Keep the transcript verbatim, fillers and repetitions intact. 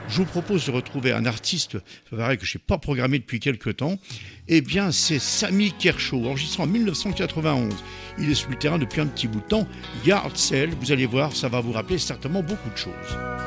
je vous propose de retrouver un artiste, c'est vrai que je n'ai pas programmé depuis quelques temps. Eh bien, c'est Sammy Kershaw, enregistré en mille neuf cent quatre-vingt-onze. Il est sur le terrain depuis un petit bout de temps. Yard Sale, vous allez voir, ça va vous rappeler certainement beaucoup de choses.